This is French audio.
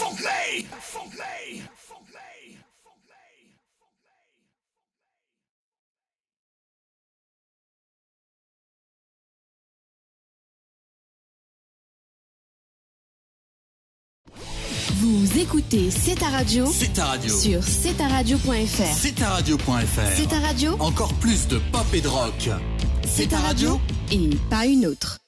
Vous écoutez C'est ta radio. C'est ta radio. Sur cetaradio.fr. C'est ta radio.fr. C'est ta radio. Encore plus de pop et de rock. C'est ta radio et pas une autre.